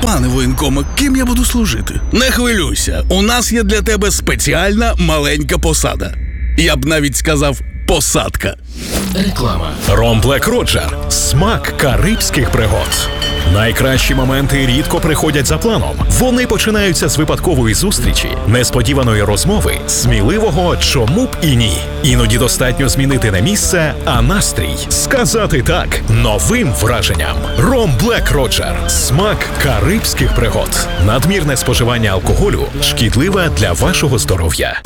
Пане воєнкоме, ким я буду служити? Не хвилюйся, у нас є для тебе спеціальна маленька посада. Я б навіть сказав посадка. Реклама. Ром Блек Роджер. Смак карибських пригод. Найкращі моменти рідко приходять за планом. Вони починаються з випадкової зустрічі, несподіваної розмови, сміливого «чому б і ні». Іноді достатньо змінити не місце, а настрій. Сказати «так» новим враженням. Ром Блек Роджер. Смак карибських пригод. Надмірне споживання алкоголю шкідливе для вашого здоров'я.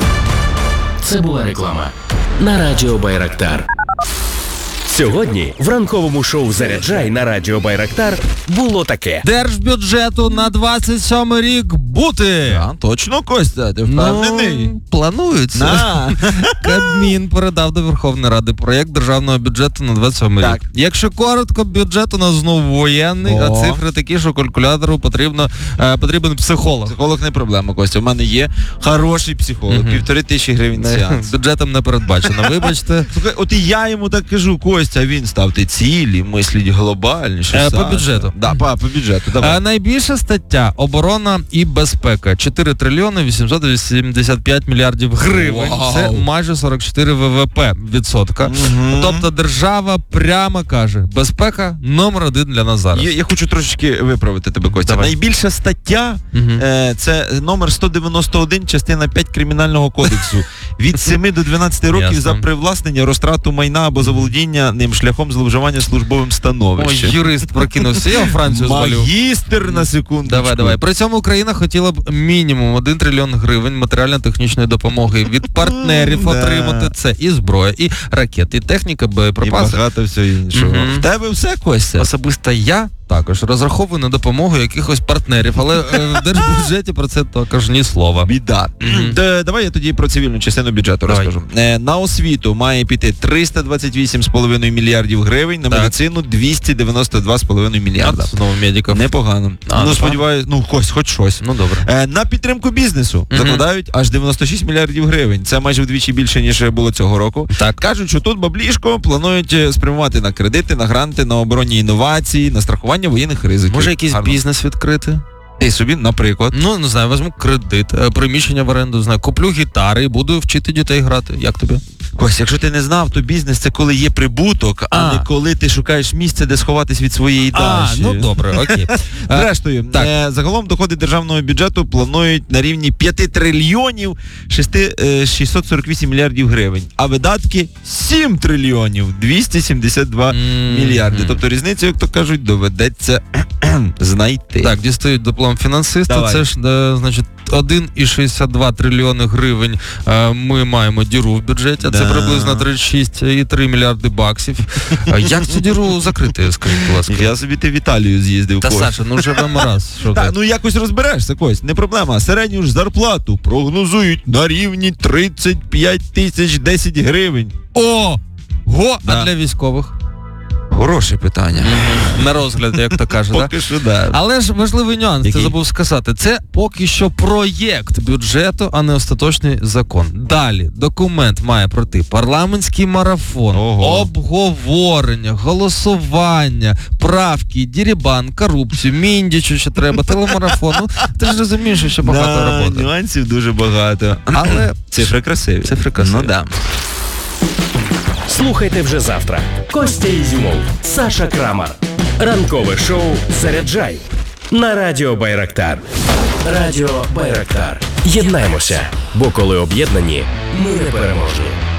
Це була реклама на Радіо Байрактар. Сьогодні в ранковому шоу «Заряджай» на Радіо Байрактар було таке. Держбюджету на 27 рік бути. Точно, Костя, ти впевнений? Планується. Кабмін передав до Верховної Ради проєкт державного бюджету на 27 рік. Якщо коротко, бюджет у нас знову воєнний, а цифри такі, що калькулятору потрібен психолог. Психолог не проблема, Костя. У мене є хороший психолог, 1500 гривень сеанс. Бюджетом не передбачено, вибачте. Слухай, от і я йому так кажу, Костя, він ставте цілі, мисліть глобальніше. По бюджету. Да, по бюджету, давай. Найбільша стаття – оборона і безпека. 4 трильйони 885 мільярдів гривень. Вау. Це майже 44 ВВП відсотка. Тобто держава прямо каже, безпека номер 1 для нас зараз. Я хочу трошечки виправити тебе, Костя. Давай. Найбільша стаття це номер 191, частина 5 Кримінального кодексу. Від 7 до 12 років Ясно. за привласнення, розтрату майна або заволодіння ним шляхом зловживання службовим становищем. Ой, юрист прокинувся, я у Францію звалю. Магістр на секундочку. Давай. При цьому Україна хотіла б мінімум 1 трильйон гривень матеріально-технічної допомоги від партнерів отримати. Це і зброя, і ракети, і техніка, І боєприпаси. багато всього іншого. В тебе все, Костя? Особисто я також розраховую на допомогу якихось партнерів, але в держбюджеті про це також ні слова. Біда. Давай я тоді про цивільну частину бюджету розкажу. На освіту має піти 328,5 мільярдів гривень, на медицину 292,5 мільярда. Знову медиків. Непогано. Сподіваюсь, хоч щось. Ну, добре. На підтримку бізнесу закладають аж 96 мільярдів гривень. Це майже вдвічі більше, ніж було цього року. Так. Кажуть, що тут баблішко планують спрямувати на кредити, на гранти, на оборонні інновації, на страхування воєнних ризиків. Може якийсь Гарно. бізнес відкрити? Ти собі, наприклад. Ну, не знаю, візьму кредит, приміщення в оренду, знаю, куплю гітари і буду вчити дітей грати. Як тобі? Кось, якщо ти не знав, то бізнес – це коли є прибуток, а не коли ти шукаєш місце, де сховатись від своєї дачі. Ну добре, окей. Зрештою, загалом доходи державного бюджету планують на рівні 5 трильйонів 648 мільярдів гривень, а видатки 7 трильйонів 272 мільярди. Тобто різницю, як то кажуть, доведеться знайти. Так, дістають диплом фінансиста. Давай. Це ж, значить, 1,62 трильйони гривень ми маємо діру в бюджеті, а це приблизно 36,3 мільярди баксів. Як цю діру закрити, скажіть, будь ласка? Я собі ти в Італію з'їздив. Та, Саша, живемо раз. Що Так, ти? якось розберешся, Кость, не проблема. Середню ж зарплату прогнозують на рівні 35 тисяч 10 гривень. А для військових? Хороше питання. На розгляд, як то кажуть, так? Поки що, да. Але ж важливий нюанс, ти забув сказати, це поки що проєкт бюджету, а не остаточний закон. Далі документ має пройти парламентський марафон, обговорення, голосування, правки, дірібан, корупцію, міндічу ще треба, телемарафон. Ну, ти ж розумієш, що ще багато роботи. Нюансів дуже багато. Але цифри красиві. Ну, да. Слухайте вже завтра. Костя Ізюмов, Саша Крамар. Ранкове шоу «Заряджай» на Радіо Байрактар. Радіо Байрактар. Єднаймося, бо коли об'єднані, ми непереможні.